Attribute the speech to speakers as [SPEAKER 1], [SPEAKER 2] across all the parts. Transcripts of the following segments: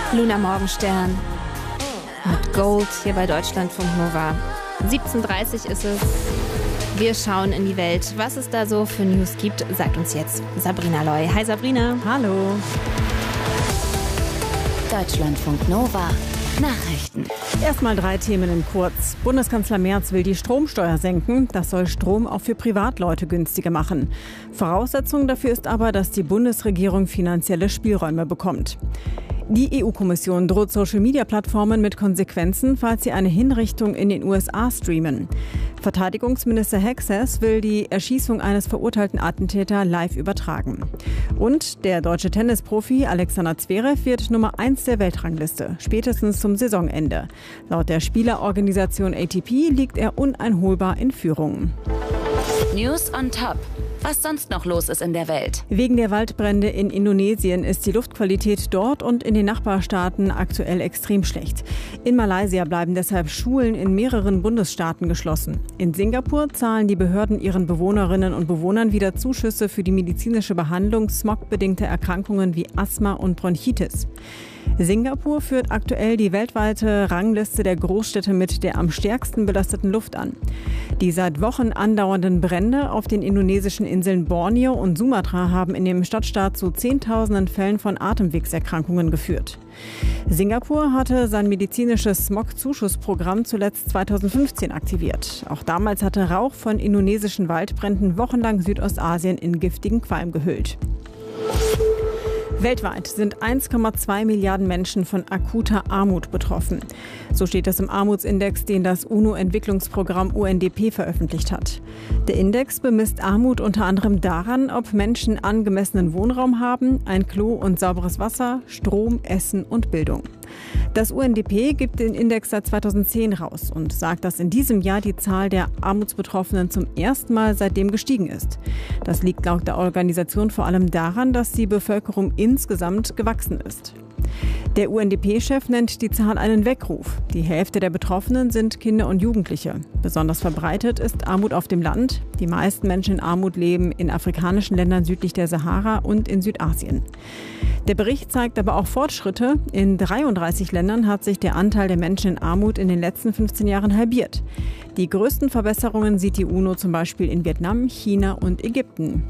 [SPEAKER 1] Luna Morgenstern mit Gold hier bei Deutschlandfunk Nova. 17:30 ist es. Wir schauen in die Welt. Was es da so für News gibt, sagt uns jetzt Sabrina Loy. Hi Sabrina.
[SPEAKER 2] Hallo.
[SPEAKER 3] Deutschlandfunk Nova. Nachrichten.
[SPEAKER 2] Erstmal 3 Themen in kurz. Bundeskanzler Merz will die Stromsteuer senken. Das soll Strom auch für Privatleute günstiger machen. Voraussetzung dafür ist aber, dass die Bundesregierung finanzielle Spielräume bekommt. Die EU-Kommission droht Social-Media-Plattformen mit Konsequenzen, falls sie eine Hinrichtung in den USA streamen. Verteidigungsminister Hexes will die Erschießung eines verurteilten Attentäters live übertragen. Und der deutsche Tennisprofi Alexander Zverev wird Nummer 1 der Weltrangliste, spätestens zum Saisonende. Laut der Spielerorganisation ATP liegt er uneinholbar in Führung.
[SPEAKER 3] News on top. Was sonst noch los ist in der Welt.
[SPEAKER 2] Wegen der Waldbrände in Indonesien ist die Luftqualität dort und in den Nachbarstaaten aktuell extrem schlecht. In Malaysia bleiben deshalb Schulen in mehreren Bundesstaaten geschlossen. In Singapur zahlen die Behörden ihren Bewohnerinnen und Bewohnern wieder Zuschüsse für die medizinische Behandlung smogbedingter Erkrankungen wie Asthma und Bronchitis. Singapur führt aktuell die weltweite Rangliste der Großstädte mit der am stärksten belasteten Luft an. Die seit Wochen andauernden Brände auf den indonesischen Inseln Borneo und Sumatra haben in dem Stadtstaat zu Zehntausenden Fällen von Atemwegserkrankungen geführt. Singapur hatte sein medizinisches Smog-Zuschussprogramm zuletzt 2015 aktiviert. Auch damals hatte Rauch von indonesischen Waldbränden wochenlang Südostasien in giftigen Qualm gehüllt. Weltweit sind 1,2 Milliarden Menschen von akuter Armut betroffen. So steht es im Armutsindex, den das UNO-Entwicklungsprogramm UNDP veröffentlicht hat. Der Index bemisst Armut unter anderem daran, ob Menschen angemessenen Wohnraum haben, ein Klo und sauberes Wasser, Strom, Essen und Bildung. Das UNDP gibt den Index seit 2010 raus und sagt, dass in diesem Jahr die Zahl der Armutsbetroffenen zum ersten Mal seitdem gestiegen ist. Das liegt laut der Organisation vor allem daran, dass die Bevölkerung insgesamt gewachsen ist. Der UNDP-Chef nennt die Zahl einen Weckruf. Die Hälfte der Betroffenen sind Kinder und Jugendliche. Besonders verbreitet ist Armut auf dem Land. Die meisten Menschen in Armut leben in afrikanischen Ländern südlich der Sahara und in Südasien. Der Bericht zeigt aber auch Fortschritte. In 33 Ländern hat sich der Anteil der Menschen in Armut in den letzten 15 Jahren halbiert. Die größten Verbesserungen sieht die UNO zum Beispiel in Vietnam, China und Ägypten.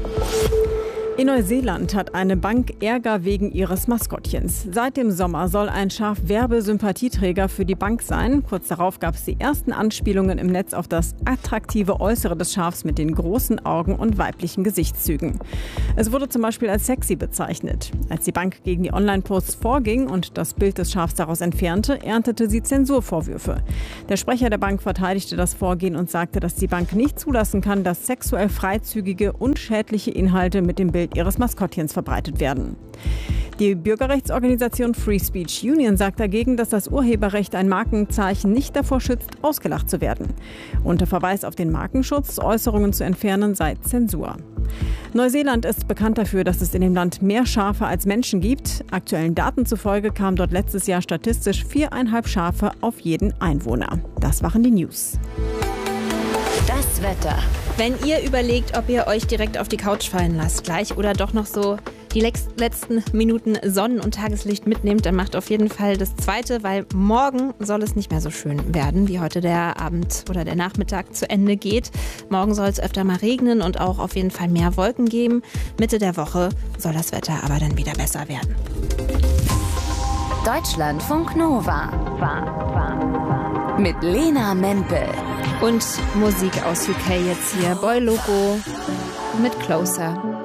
[SPEAKER 2] In Neuseeland hat eine Bank Ärger wegen ihres Maskottchens. Seit dem Sommer soll ein Schaf Werbesympathieträger für die Bank sein. Kurz darauf gab es die ersten Anspielungen im Netz auf das attraktive Äußere des Schafs mit den großen Augen und weiblichen Gesichtszügen. Es wurde zum Beispiel als sexy bezeichnet. Als die Bank gegen die Online-Posts vorging und das Bild des Schafs daraus entfernte, erntete sie Zensurvorwürfe. Der Sprecher der Bank verteidigte das Vorgehen und sagte, dass die Bank nicht zulassen kann, dass sexuell freizügige und schädliche Inhalte mit dem Bild ihres Maskottchens verbreitet werden. Die Bürgerrechtsorganisation Free Speech Union sagt dagegen, dass das Urheberrecht ein Markenzeichen nicht davor schützt, ausgelacht zu werden. Unter Verweis auf den Markenschutz, Äußerungen zu entfernen, sei Zensur. Neuseeland ist bekannt dafür, dass es in dem Land mehr Schafe als Menschen gibt. Aktuellen Daten zufolge kamen dort letztes Jahr statistisch 4,5 Schafe auf jeden Einwohner. Das waren die News.
[SPEAKER 3] Das Wetter.
[SPEAKER 1] Wenn ihr überlegt, ob ihr euch direkt auf die Couch fallen lasst gleich oder doch noch so die letzten Minuten Sonnen- und Tageslicht mitnehmt, dann macht auf jeden Fall das Zweite, weil morgen soll es nicht mehr so schön werden, wie heute der Abend oder der Nachmittag zu Ende geht. Morgen soll es öfter mal regnen und auch auf jeden Fall mehr Wolken geben. Mitte der Woche soll das Wetter aber dann wieder besser werden.
[SPEAKER 3] Deutschlandfunk Nova. Mit Lena Mempel.
[SPEAKER 1] Und Musik aus UK jetzt hier. Boy Loco mit Closer.